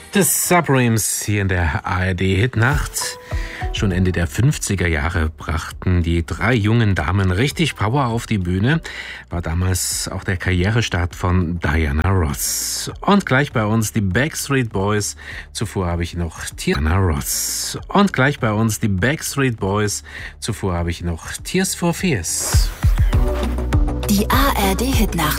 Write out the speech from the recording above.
des Supremes hier in der ARD-Hitnacht. Schon Ende der 50er Jahre brachten die drei jungen Damen richtig Power auf die Bühne. War damals auch der Karrierestart von Diana Ross. Und gleich bei uns die Backstreet Boys. Zuvor habe ich noch Diana Ross. Und gleich bei uns die Backstreet Boys. Zuvor habe ich noch Tears for Fears. Die ARD-Hitnacht.